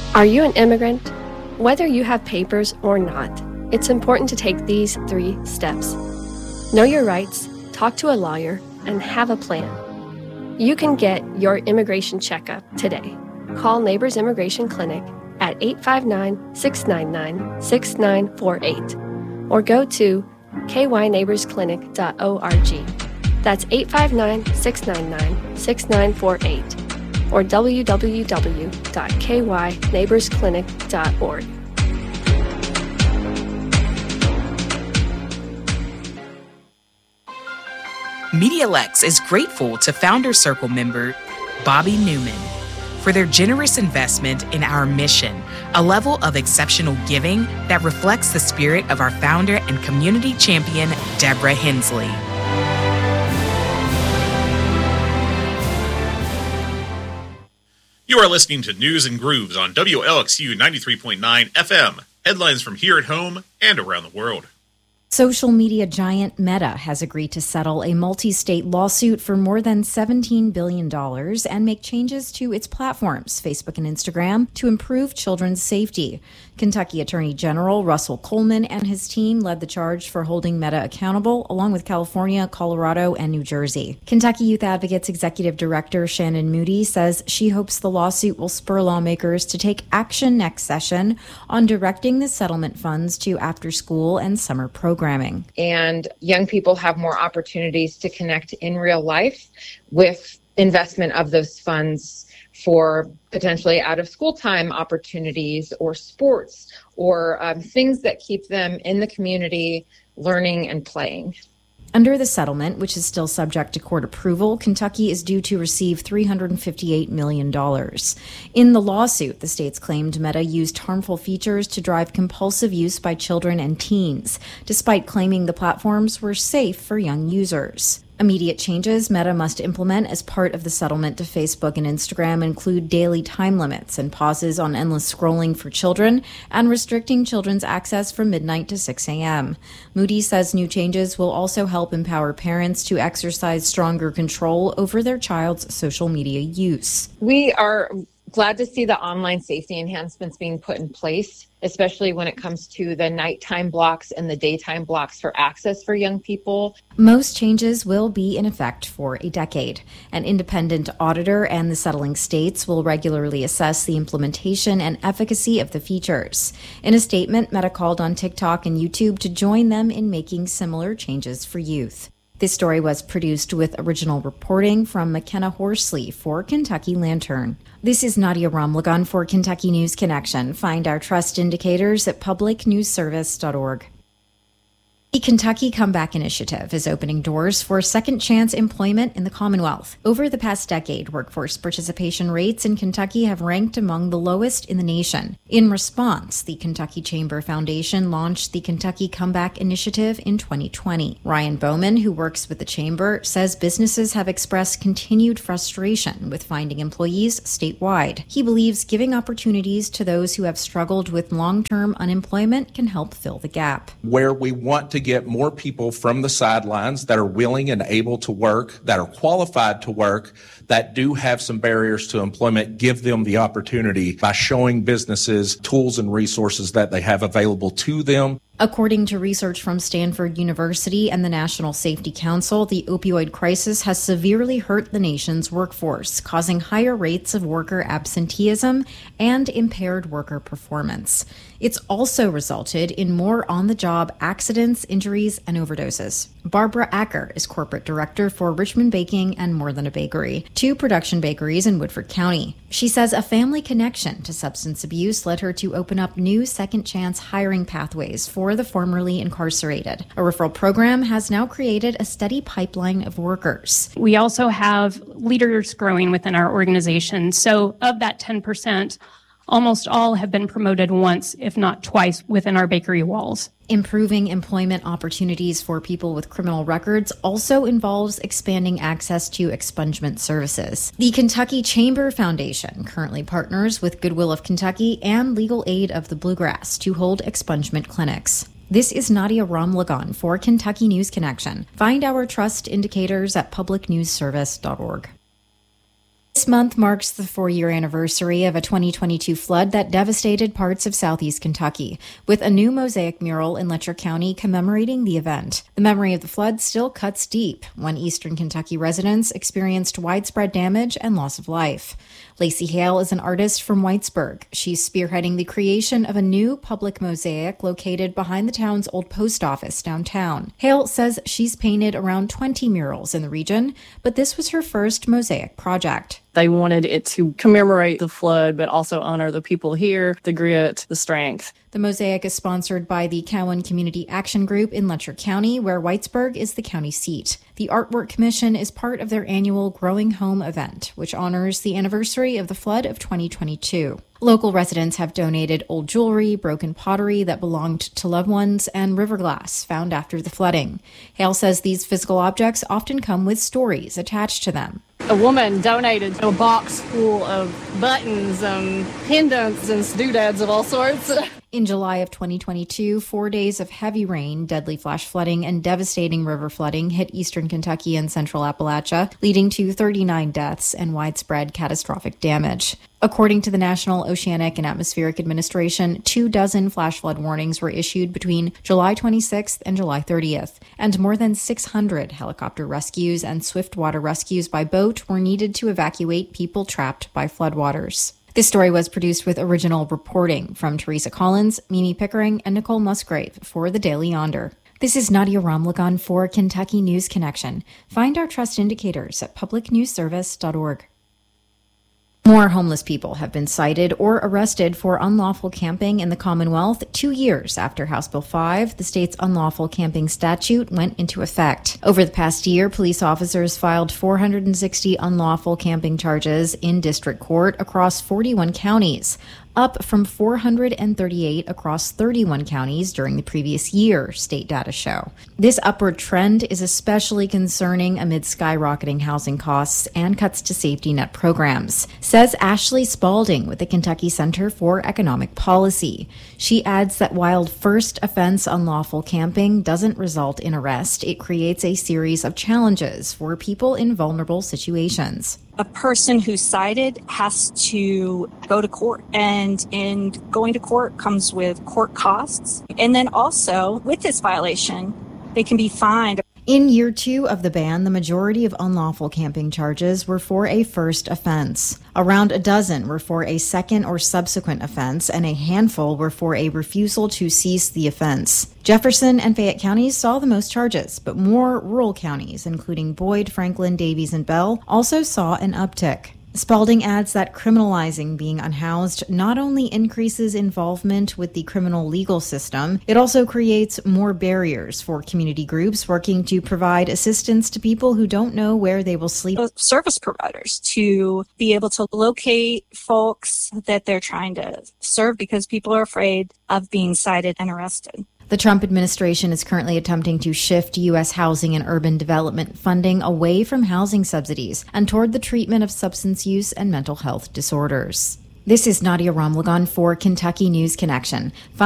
Are you an immigrant? Whether you have papers or not, it's important to take these 3 steps. Know your rights, talk to a lawyer, and have a plan. You can get your immigration checkup today. Call Neighbors Immigration Clinic at 859-699-6948 or go to kyneighborsclinic.org. That's 859-699-6948 or www.kyneighborsclinic.org. MediaLex is grateful to Founder Circle member Bobby Newman for their generous investment in our mission, a level of exceptional giving that reflects the spirit of our founder and community champion, Deborah Hensley. You are listening to News and Grooves on WLXU 93.9 FM. Headlines from here at home and around the world. Social media giant Meta has agreed to settle a multi-state lawsuit for more than $17 billion and make changes to its platforms, Facebook and Instagram, to improve children's safety. Kentucky Attorney General Russell Coleman and his team led the charge for holding Meta accountable, along with California, Colorado, and New Jersey. Kentucky Youth Advocates Executive Director Shannon Moody says she hopes the lawsuit will spur lawmakers to take action next session on directing the settlement funds to after-school and summer programming. And young people have more opportunities to connect in real life with investment of those funds for potentially out of school time opportunities or sports or things that keep them in the community learning and playing. Under the settlement, which is still subject to court approval, Kentucky is due to receive $358 million. In the lawsuit, the states claimed Meta used harmful features to drive compulsive use by children and teens, despite claiming the platforms were safe for young users. Immediate changes Meta must implement as part of the settlement to Facebook and Instagram include daily time limits and pauses on endless scrolling for children and restricting children's access from midnight to 6 a.m. Moody says new changes will also help empower parents to exercise stronger control over their child's social media use. We are glad to see the online safety enhancements being put in place, especially when it comes to the nighttime blocks and the daytime blocks for access for young people. Most changes will be in effect for a decade. An independent auditor and the settling states will regularly assess the implementation and efficacy of the features. In a statement, Meta called on TikTok and YouTube to join them in making similar changes for youth. This story was produced with original reporting from McKenna Horsley for Kentucky Lantern. This is Nadia Ramlagan for Kentucky News Connection. Find our trust indicators at publicnewsservice.org. The Kentucky Comeback Initiative is opening doors for second chance employment in the Commonwealth. Over the past decade, workforce participation rates in Kentucky have ranked among the lowest in the nation. In response, the Kentucky Chamber Foundation launched the Kentucky Comeback Initiative in 2020. Ryan Bowman, who works with the Chamber, says businesses have expressed continued frustration with finding employees statewide. He believes giving opportunities to those who have struggled with long-term unemployment can help fill the gap. Where we want to get more people from the sidelines that are willing and able to work, that are qualified to work, that do have some barriers to employment, give them the opportunity by showing businesses tools and resources that they have available to them. According to research from Stanford University and the National Safety Council, the opioid crisis has severely hurt the nation's workforce, causing higher rates of worker absenteeism and impaired worker performance. It's also resulted in more on-the-job accidents, injuries, and overdoses. Barbara Acker is corporate director for Richmond Baking and More Than a Bakery, 2 production bakeries in Woodford County. She says a family connection to substance abuse led her to open up new second chance hiring pathways for the formerly incarcerated. A referral program has now created a steady pipeline of workers. We also have leaders growing within our organization. So of that 10%, almost all have been promoted once, if not twice, within our bakery walls. Improving employment opportunities for people with criminal records also involves expanding access to expungement services. The Kentucky Chamber Foundation currently partners with Goodwill of Kentucky and Legal Aid of the Bluegrass to hold expungement clinics. This is Nadia Ramlagan for Kentucky News Connection. Find our trust indicators at publicnewsservice.org. This month marks the 4-year anniversary of a 2022 flood that devastated parts of southeast Kentucky, with a new mosaic mural in Letcher County commemorating the event. The memory of the flood still cuts deep when eastern Kentucky residents experienced widespread damage and loss of life. Lacey Hale is an artist from Whitesburg. She's spearheading the creation of a new public mosaic located behind the town's old post office downtown. Hale says she's painted around 20 murals in the region, but this was her first mosaic project. They wanted it to commemorate the flood, but also honor the people here, the grit, the strength. The mosaic is sponsored by the Cowan Community Action Group in Letcher County, where Whitesburg is the county seat. The Artwork Commission is part of their annual Growing Home event, which honors the anniversary of the flood of 2022. Local residents have donated old jewelry, broken pottery that belonged to loved ones, and river glass found after the flooding. Hale says these physical objects often come with stories attached to them. A woman donated a box full of buttons and pendants and doodads of all sorts. In July of 2022, 4 days of heavy rain, deadly flash flooding, and devastating river flooding hit eastern Kentucky and central Appalachia, leading to 39 deaths and widespread catastrophic damage. According to the National Oceanic and Atmospheric Administration, 24 flash flood warnings were issued between July 26th and July 30th, and more than 600 helicopter rescues and swiftwater rescues by boat were needed to evacuate people trapped by floodwaters. This story was produced with original reporting from Teresa Collins, Mimi Pickering, and Nicole Musgrave for the Daily Yonder. This is Nadia Ramlagan for Kentucky News Connection. Find our trust indicators at publicnewsservice.org. More homeless people have been cited or arrested for unlawful camping in the Commonwealth 2 years after House Bill 5, the state's unlawful camping statute, went into effect. Over the past year, police officers filed 460 unlawful camping charges in district court across 41 counties, up from 438 across 31 counties during the previous year, state data show. This upward trend is especially concerning amid skyrocketing housing costs and cuts to safety net programs, says Ashley Spalding with the Kentucky Center for Economic Policy. She adds that while first offense unlawful camping doesn't result in arrest, it creates a series of challenges for people in vulnerable situations. A person who's cited has to go to court, and in going to court comes with court costs. And then also, with this violation, they can be fined. In year 2 of the ban, the majority of unlawful camping charges were for a first offense. Around a dozen were for a second or subsequent offense, and a handful were for a refusal to cease the offense. Jefferson and Fayette counties saw the most charges, but more rural counties, including Boyd, Franklin, Davies, and Bell, also saw an uptick. Spalding adds that criminalizing being unhoused not only increases involvement with the criminal legal system, it also creates more barriers for community groups working to provide assistance to people who don't know where they will sleep. Service providers to be able to locate folks that they're trying to serve because people are afraid of being cited and arrested. The Trump administration is currently attempting to shift U.S. housing and urban development funding away from housing subsidies and toward the treatment of substance use and mental health disorders. This is Nadia Ramlagan for Kentucky News Connection.